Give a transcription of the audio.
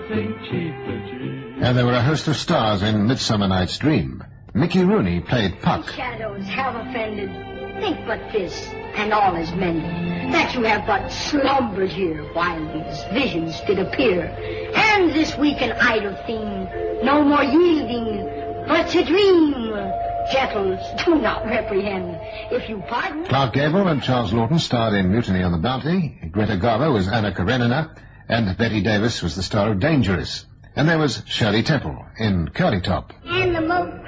nothing cheap but you. And there were a host of stars in Midsummer Night's Dream. Mickey Rooney played Puck. Shadows have offended. Think but this, and all is mended, that you have but slumbered here while these visions did appear. And this weak and idle thing, no more yielding, but to dream. Gentles, do not reprehend, if you pardon. Clark Gable and Charles Lawton starred in Mutiny on the Bounty. Greta Garbo was Anna Karenina, and Betty Davis was the star of Dangerous. And there was Shirley Temple in Curly Top. And the most